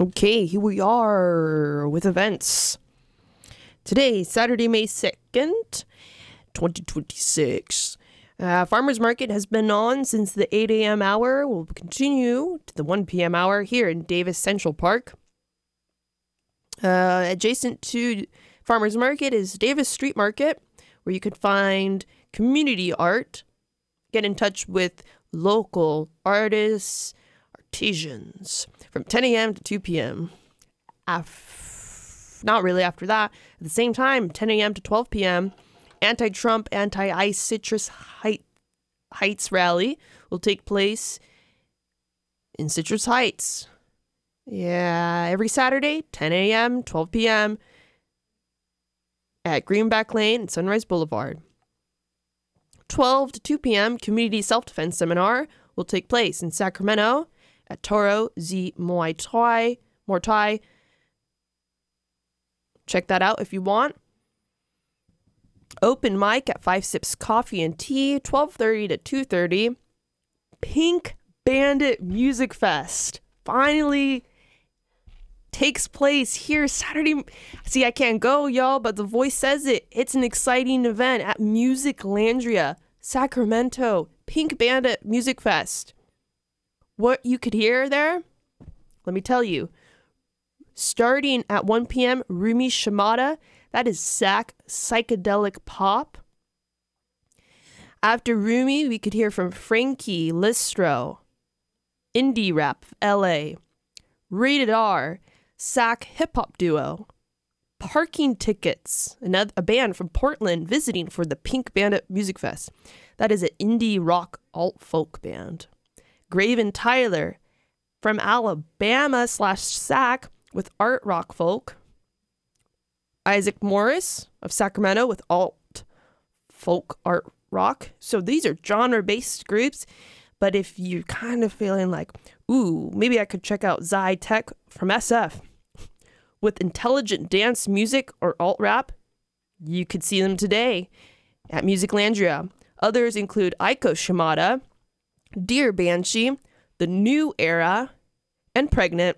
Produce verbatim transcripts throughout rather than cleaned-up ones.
Okay, here we are with events. Today, Saturday, May second, twenty twenty-six. Uh, Farmers Market has been on since the eight a.m. hour. Will continue to the one p.m. hour here in Davis Central Park. Uh, adjacent to Farmers Market is Davis Street Market, where you can find community art. Get in touch with local artists, artisans, from ten a.m. to two p.m. Af- not really after that. At the same time, ten a.m. to twelve p.m., anti-Trump, anti-ICE Citrus Height- Heights rally will take place in Citrus Heights. Yeah, every Saturday, ten a.m., twelve p.m. at Greenback Lane and Sunrise Boulevard. twelve to two p.m., Community Self-Defense Seminar will take place in Sacramento at Toro Z Muay Thai. Muay Thai. Check that out if you want. Open mic at Five Sips Coffee and Tea, twelve thirty to two thirty. Pink Bandit Music Fest finally takes place here Saturday. See, I can't go, y'all, but the voice says it. It's an exciting event at Musiclandria, Sacramento. Pink Bandit Music Fest. What you could hear there? Let me tell you. Starting at one p.m., Rumi Shimada. That is Sac psychedelic pop. After Rumi, we could hear from Frankie Listro, Indie Rap L A, Rated R, Sac hip hop duo, Parking Tickets, another a band from Portland visiting for the Pink Bandit Music Fest. That is an indie rock alt folk band. Graven Tyler from Alabama slash Sac with art rock folk. Isaac Morris of Sacramento with alt folk art rock. So these are genre-based groups, but if you're kind of feeling like, ooh, maybe I could check out Zy Tech from S F with intelligent dance music or alt rap, you could see them today at Musiclandria. Others include Aiko Shimada, Dear Banshee, The New Era, and Pregnant.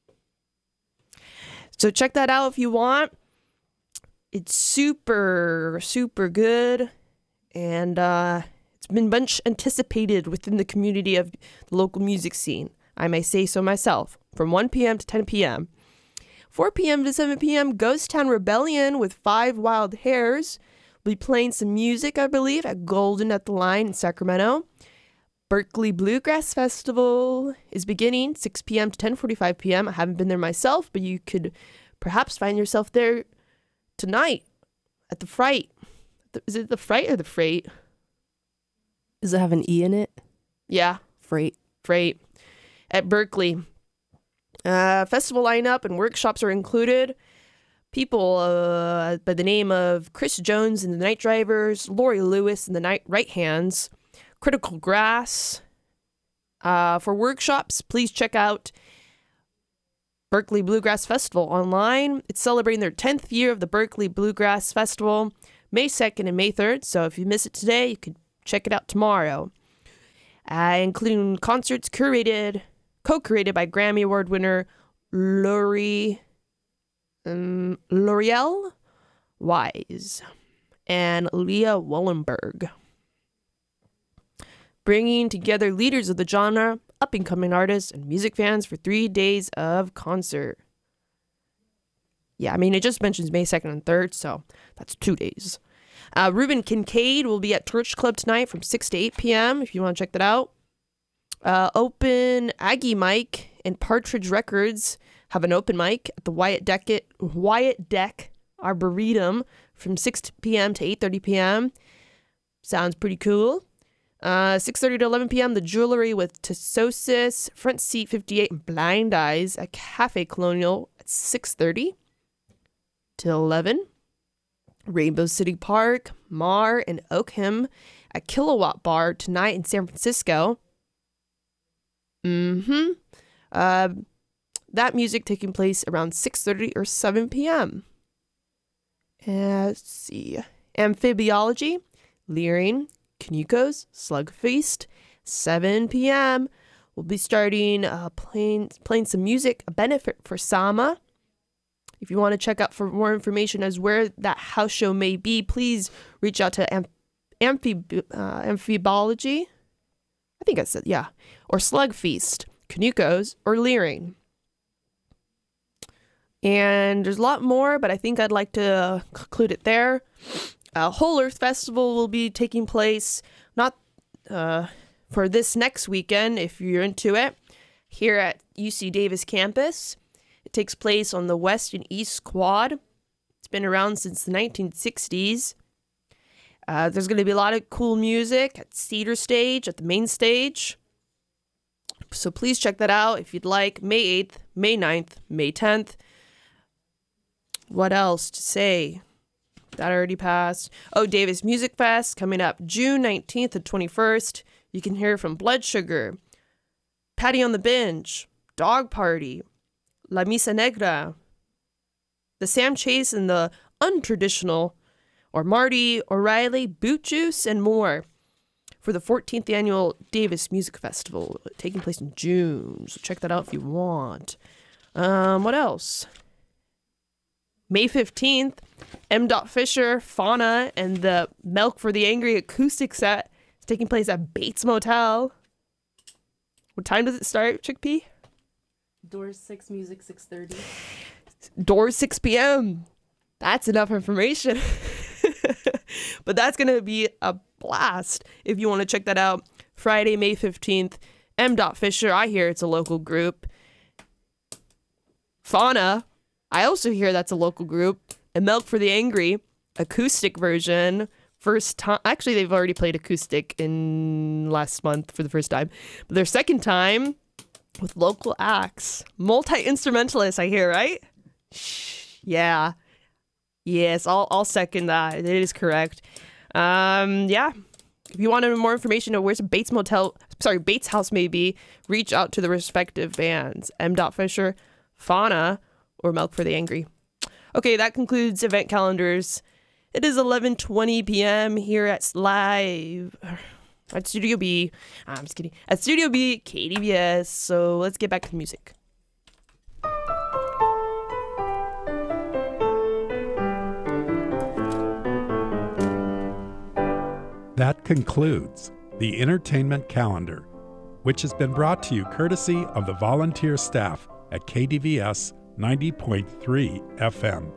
So check that out if you want. It's super, super good. And uh, it's been much anticipated within the community of the local music scene. I may say so myself. From one p.m. to ten p.m. four p.m. to seven p.m. Ghost Town Rebellion with Five Wild Hares. We'll be playing some music, I believe, at Golden at the Line in Sacramento. Berkeley Bluegrass Festival is beginning six p.m. to ten forty-five p.m. I haven't been there myself, but you could perhaps find yourself there tonight at the Fright. Is it the Fright or the Freight? Does it have an E in it? Yeah. Freight. Freight. At Berkeley. Uh, festival lineup and workshops are included. People uh, by the name of Chris Jones and the Night Drivers, Lori Lewis and the Night Right Hands, Critical Grass. Uh, for workshops, please check out Berkeley Bluegrass Festival online. It's celebrating their tenth year of the Berkeley Bluegrass Festival, May second and May third. So if you miss it today, you could check it out tomorrow. Uh, including concerts curated, co-created by Grammy Award winner Lori, um, L'Oreal Wise and Leah Wallenberg. Bringing together leaders of the genre, up-and-coming artists, and music fans for three days of concert. Yeah, I mean, it just mentions May second and third, so that's two days. Uh, Ruben Kincaid will be at Torch Club tonight from six to eight p.m. if you want to check that out. Uh, open Aggie Mike and Partridge Records have an open mic at the Wyatt Deck, Wyatt Deck Arboretum from six p.m. to eight thirty p.m. Sounds pretty cool. Uh, six thirty to eleven p.m. The Jewelry with Tessosis, Front Seat fifty-eight, and Blind Eyes at Cafe Colonial at six thirty till eleven. Rainbow City Park, Mar, and Oakham at Kilowatt Bar tonight in San Francisco. Mm-hmm. Uh, that music taking place around six thirty or seven p.m. Uh, let's see. Amphibiology, Leering, Canucos, Slug Feast, seven p.m. We'll be starting uh, playing playing some music, a benefit for Sama. If you want to check out for more information as where that house show may be, please reach out to Am- Amphib- uh, Amphibology. I think I said, yeah. Or Slug Feast, Canucos, or Leering. And there's a lot more, but I think I'd like to conclude it there. Uh, Whole Earth Festival will be taking place not uh, for this next weekend, if you're into it, here at U C Davis campus. It takes place on the West and East Quad. It's been around since the nineteen sixties. Uh, there's going to be a lot of cool music at Cedar Stage, at the main stage. So please check that out if you'd like. May eighth, May ninth, May tenth. What else to say? That already passed. Oh, Davis Music Fest coming up June nineteenth and twenty-first. You can hear from Blood Sugar, Patty on the Binge, Dog Party, La Misa Negra, the Sam Chase and the Untraditional, or Marty O'Reilly, Boot Juice, and more for the fourteenth annual Davis Music Festival taking place in June. So check that out if you want. Um, what else? May fifteenth, M. Fisher, Fauna, and the Milk for the Angry acoustic set is taking place at Bates Motel. What time does it start, Chickpea? Doors six, music six thirty. Doors six p.m. That's enough information. But that's going to be a blast if you want to check that out. Friday, May fifteenth, M. Fisher. I hear it's a local group. Fauna. I also hear that's a local group. And Milk for the Angry, acoustic version. First time. Actually, they've already played acoustic in last month for the first time. But their second time with local acts. Multi-instrumentalist, I hear, right? Yeah. Yes, I'll, I'll second that. It is correct. Um, yeah. If you want more information on where's Bates Motel, sorry, Bates House may be, reach out to the respective bands. M. Fisher, Fauna, or Milk for the Angry. Okay, that concludes event calendars. It is eleven twenty p.m. here at Live at Studio B. I'm just kidding. At Studio B, K D V S. So let's get back to the music. That concludes the entertainment calendar, which has been brought to you courtesy of the volunteer staff at K D V S ninety point three F M.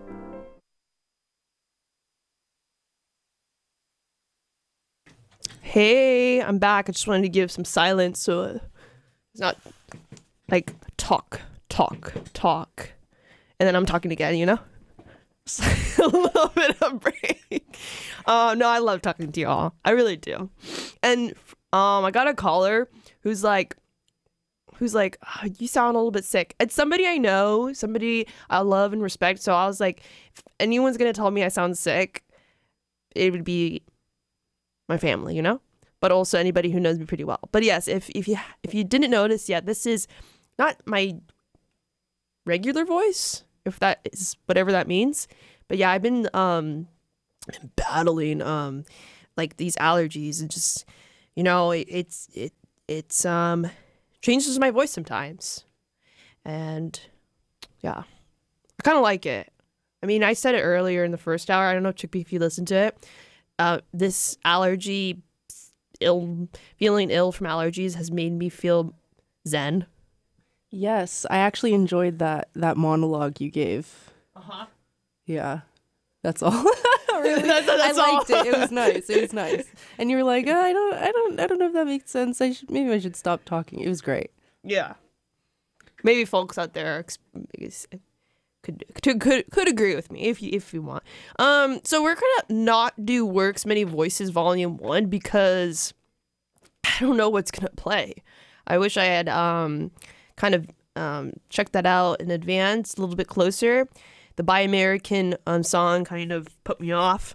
Hey, I'm back. I just wanted to give some silence so uh, it's not like talk, talk, talk. And then I'm talking again, you know? Just a little bit of a break. Uh, no, I love talking to y'all. I really do. And um, I got a caller who's like, who's like, oh, you sound a little bit sick. It's somebody I know, somebody I love and respect. So I was like, if anyone's going to tell me I sound sick, it would be my family, you know, but also anybody who knows me pretty well. But yes, if if you if you didn't notice yet, this is not my regular voice, if that is whatever that means. But yeah, I've been um battling um like these allergies and just, you know, it, it's it it's um changes my voice sometimes, and yeah, I kind of like it. I mean, I said it earlier in the first hour. I don't know, Chickpea, if you listened to it. Uh, this allergy, ill, feeling ill from allergies has made me feel zen. Yes, I actually enjoyed that that monologue you gave. Uh-huh. Yeah, that's all. Really, that's, that's I all. liked it. It was nice. It was nice. And you were like, oh, I don't, I don't, I don't know if that makes sense. I should maybe I should stop talking. It was great. Yeah. Maybe folks out there ex- could could could could agree with me if you if you want. Um, so we're gonna not do Works Many Voices Volume One because I don't know what's gonna play. I wish I had um kind of um checked that out in advance a little bit closer. The Buy American um song kind of put me off.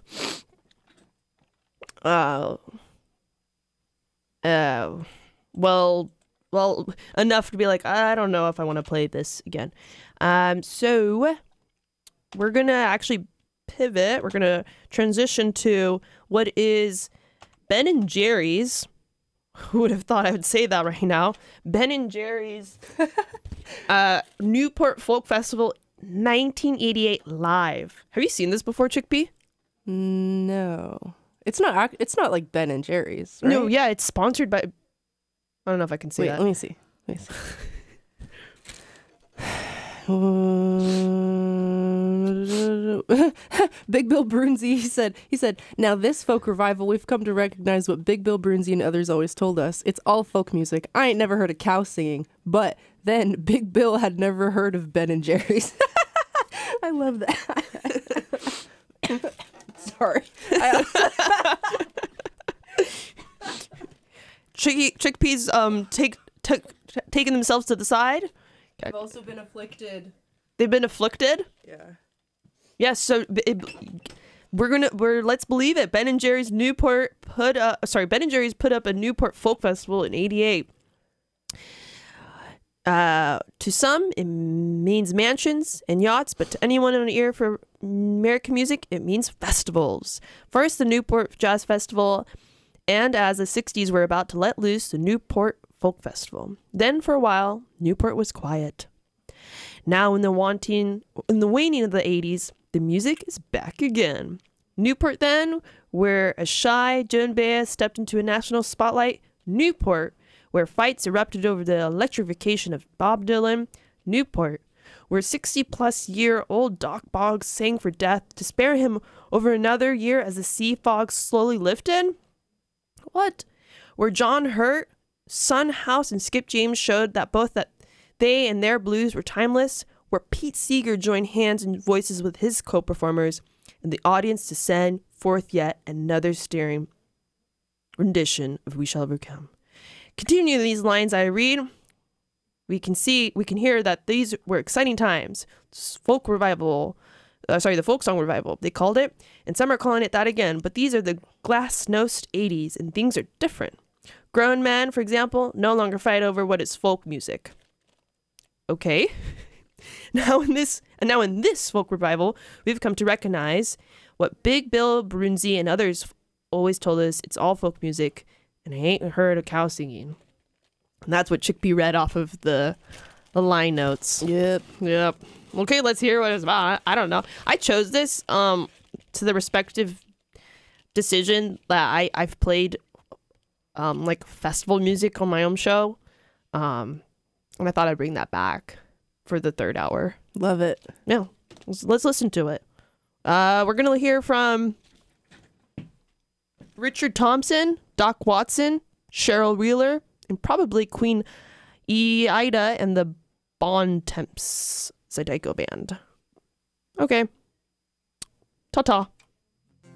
Uh. Uh. Well. Well, enough to be like, I don't know if I want to play this again. Um, so we're going to actually pivot. We're going to transition to what is Ben and Jerry's Who would have thought I would say that right now? Ben and Jerry's uh, Newport Folk Festival nineteen eighty-eight live. Have you seen this before, Chickpea? No. It's not ac- it's not like Ben and Jerry's, right? No, yeah, it's sponsored by... I don't know if I can say Wait, that. let me see. Let me see. Big Bill Brunzi, he said, he said, now this folk revival, we've come to recognize what Big Bill Brunzi and others always told us. It's all folk music. I ain't never heard a cow singing, but then Big Bill had never heard of Ben and Jerry's. I love that. Sorry. I, Chicky, chickpeas um take took t- taking themselves to the side. I've also been afflicted. They've been afflicted. Yeah. Yes, so it, we're gonna we're let's believe it. Ben and Jerry's Newport put up sorry Ben and Jerry's put up a Newport Folk Festival in eighty-eight. Uh, to some, it means mansions and yachts, but to anyone in an ear for American music, it means festivals. First, the Newport Jazz Festival, and as the sixties were about to let loose, the Newport Folk Festival. Then, for a while, Newport was quiet. Now, in the wanting, in the waning of the eighties, the music is back again. Newport, then, where a shy Joan Baez stepped into a national spotlight. Newport, where fights erupted over the electrification of Bob Dylan. Newport, where sixty-plus-year-old Doc Boggs sang for death to spare him over another year as the sea fog slowly lifted. What? Where John Hurt, Son House, and Skip James showed that both that they and their blues were timeless. Where Pete Seeger joined hands and voices with his co-performers, and the audience to send forth yet another stirring rendition of We Shall Overcome. Continuing these lines I read, we can see, we can hear that these were exciting times. Folk revival, uh, sorry, the folk song revival, they called it, and some are calling it that again, but these are the glasnost eighties, and things are different. Grown men, for example, no longer fight over what is folk music. Okay. Now in this, and now in this folk revival, we've come to recognize what Big Bill Brunzi and others always told us, it's all folk music, and I ain't heard a cow singing. And that's what Chickpea read off of the the line notes. Yep. Yep. Okay, let's hear what it's about. I, I don't know. I chose this um to the respective decision that I, I've played um like festival music on my own show. Um and I thought I'd bring that back for the third hour. Love it. Yeah. Let's, let's listen to it. Uh we're gonna hear from Richard Thompson, Doc Watson, Cheryl Wheeler, and probably Queen Ida and the Bon Temps Zydeco Band. Okay. Ta-ta.